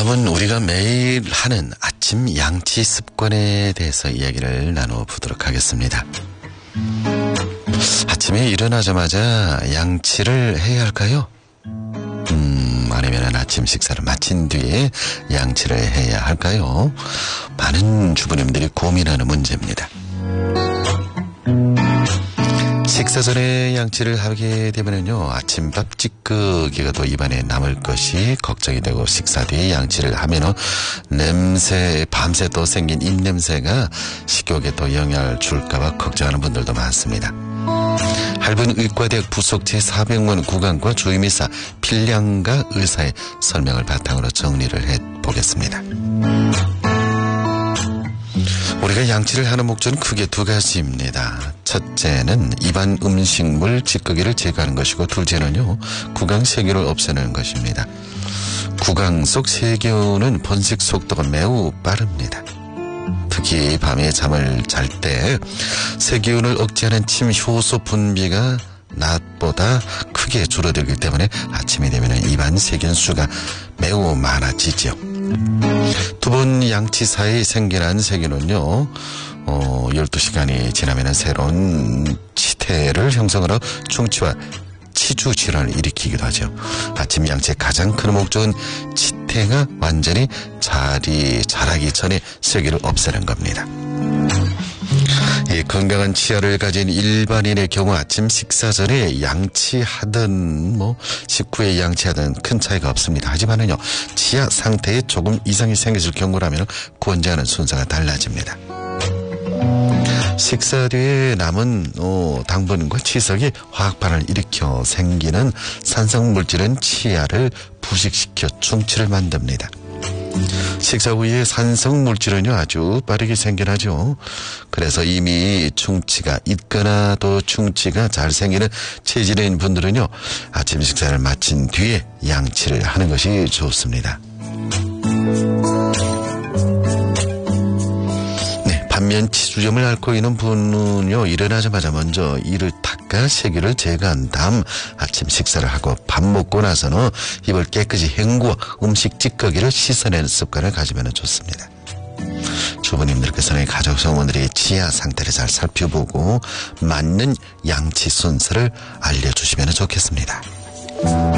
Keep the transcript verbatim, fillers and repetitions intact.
다음은 우리가 매일 하는 아침 양치 습관에 대해서 이야기를 나눠보도록 하겠습니다. 아침에 일어나자마자 양치를 해야 할까요? 음, 아니면 아침 식사를 마친 뒤에 양치를 해야 할까요? 많은 주부님들이 고민하는 문제입니다. 식사 전에 양치를 하게 되면요, 아침밥 찌꺼기가 또 입안에 남을 것이 걱정이 되고, 식사 뒤에 양치를 하면은 냄새, 밤새 또 생긴 입냄새가 식욕에 또 영향을 줄까봐 걱정하는 분들도 많습니다. 할분 의과대학 부속 제사백 번 구강과 주임의사 필량가 의사의 설명을 바탕으로 정리를 해보겠습니다. 우리가 양치를 하는 목적은 크게 두 가지입니다. 첫째는 입안 음식물 찌꺼기를 제거하는 것이고, 둘째는요, 구강 세균을 없애는 것입니다. 구강 속 세균은 번식 속도가 매우 빠릅니다. 특히 밤에 잠을 잘 때 세균을 억제하는 침 효소 분비가 낮보다 크게 줄어들기 때문에 아침이 되면 입안 세균 수가 매우 많아지죠. 두 번 양치 사이 생겨난 세균은요, 어, 열두 시간이 지나면 새로운 치태를 형성하러 충치와 치주 질환을 일으키기도 하죠. 아침 양치의 가장 큰 목적은 치태가 완전히 자리, 자라기 전에 세균을 없애는 겁니다. 이 건강한 치아를 가진 일반인의 경우 아침 식사 전에 양치하든 뭐 식후에 양치하든 큰 차이가 없습니다. 하지만은요, 치아 상태에 조금 이상이 생겼을 경우라면 권장하는 순서가 달라집니다. 식사 뒤에 남은 어, 당분과 치석이 화학 반응을 일으켜 생기는 산성 물질은 치아를 부식시켜 충치를 만듭니다. 식사 후에 산성 물질은요, 아주 빠르게 생겨나죠. 그래서 이미 충치가 있거나 또 충치가 잘 생기는 체질인 분들은요, 아침 식사를 마친 뒤에 양치를 하는 것이 좋습니다. 반면 치주점을 앓고 있는 분은요, 일어나자마자 먼저 이를 닦아 세균을 제거한 다음 아침 식사를 하고, 밥 먹고 나서는 입을 깨끗이 헹구어 음식 찌꺼기를 씻어내는 습관을 가지면 좋습니다. 주부님들께서는 가족 성원들의 치아 상태를 잘 살펴보고 맞는 양치 순서를 알려주시면 좋겠습니다.